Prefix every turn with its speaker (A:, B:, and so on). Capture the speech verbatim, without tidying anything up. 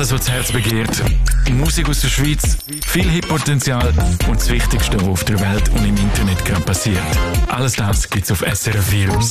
A: Alles, was das Herz begehrt. Musik aus der Schweiz, viel Hitpotenzial und das Wichtigste, was auf der Welt und im Internet gerade passiert. Alles das gibt's auf S R F Virus.